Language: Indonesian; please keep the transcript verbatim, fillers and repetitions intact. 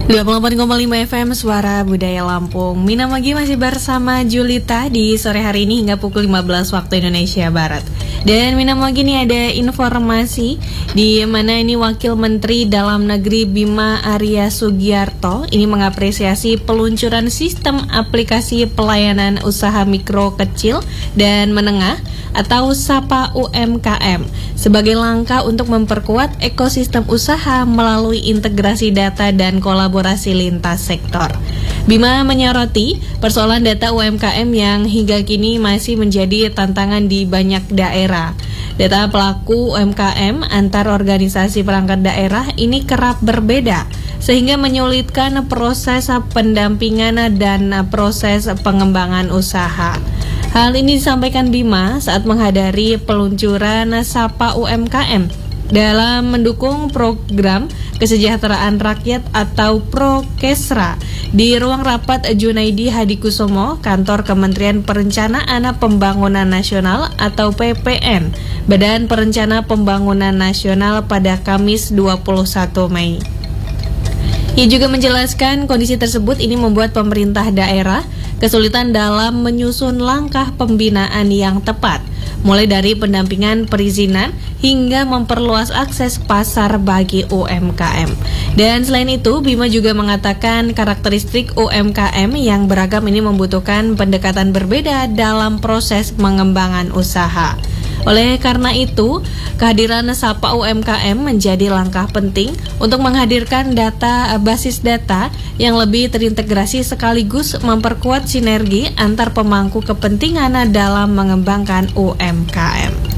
dua puluh empat koma lima F M Suara Budaya Lampung. Mina Magi masih bersama Julita di sore hari ini hingga pukul lima belas waktu Indonesia Barat. Dan Mina Magi ini ada informasi di mana ini Wakil Menteri Dalam Negeri Bima Arya Sugiarto ini mengapresiasi peluncuran sistem aplikasi pelayanan usaha mikro kecil dan menengah atau SAPA U M K M sebagai langkah untuk memperkuat ekosistem usaha melalui integrasi data dan kolaborasi lintas sektor. Bima menyoroti persoalan data U M K M yang hingga kini masih menjadi tantangan di banyak daerah. Data pelaku U M K M antar organisasi perangkat daerah ini kerap berbeda, sehingga menyulitkan proses pendampingan dan proses pengembangan usaha. Hal ini disampaikan Bima saat menghadiri peluncuran SAPA U M K M dalam mendukung program kesejahteraan rakyat atau Prokesra di ruang rapat Junaidi Hadikusumo, kantor Kementerian Perencanaan Pembangunan Nasional atau P P N, Badan Perencana Pembangunan Nasional pada Kamis dua puluh satu Mei. Ia juga menjelaskan kondisi tersebut ini membuat pemerintah daerah kesulitan dalam menyusun langkah pembinaan yang tepat, mulai dari pendampingan perizinan hingga memperluas akses pasar bagi U M K M. Dan selain itu, Bima juga mengatakan karakteristik U M K M yang beragam ini membutuhkan pendekatan berbeda dalam proses pengembangan usaha. Oleh karena itu, kehadiran SAPA U M K M menjadi langkah penting untuk menghadirkan data basis data yang lebih terintegrasi sekaligus memperkuat sinergi antar pemangku kepentingan dalam mengembangkan U M K M.